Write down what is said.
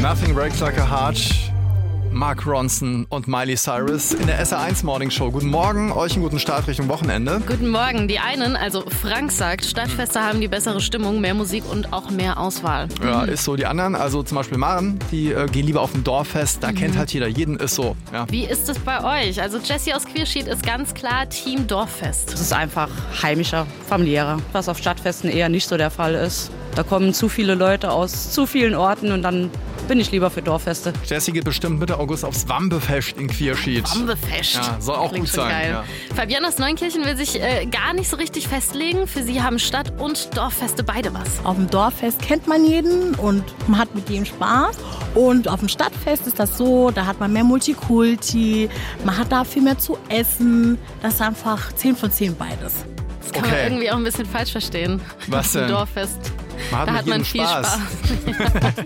Nothing Breaks Like a Heart, Mark Ronson und Miley Cyrus in der SR1 Morning Show. Guten Morgen, euch einen guten Start Richtung Wochenende. Guten Morgen. Die einen, also Frank sagt, Stadtfeste haben die bessere Stimmung, mehr Musik und auch mehr Auswahl. Ja, ist so. Die anderen, also zum Beispiel Maren, die gehen lieber auf ein Dorffest. Da kennt halt jeder jeden, ist so. Ja. Wie ist es bei euch? Also Jessie aus Queerschied ist ganz klar Team Dorffest. Es ist einfach heimischer, familiärer, was auf Stadtfesten eher nicht so der Fall ist. Da kommen zu viele Leute aus zu vielen Orten und dann bin ich lieber für Dorffeste. Jessie geht bestimmt Mitte August aufs Wambefest in Queerschied. Wambefest. Ja, soll auch Klingt gut schon sein. geil. Ja. Fabienne aus Neunkirchen will sich gar nicht so richtig festlegen. Für sie haben Stadt- und Dorffeste beide was. Auf dem Dorffest kennt man jeden und man hat mit jedem Spaß. Und auf dem Stadtfest ist das so, da hat man mehr Multikulti, man hat da viel mehr zu essen. Das ist einfach 10 von 10 beides. Das kann man irgendwie auch ein bisschen falsch verstehen. Was denn? Auf dem Dorffest. Man hat Da mit hat man jedem viel Spaß. Spaß.